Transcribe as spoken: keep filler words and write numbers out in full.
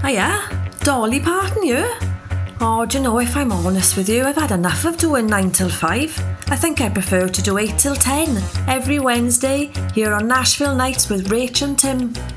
Hiya, Dolly Parton here. Oh, do you know, if I'm honest with you, I've had enough of doing nine till five. I think I prefer to do eight till ten every Wednesday here on Nashville Nights with Rach and Tim.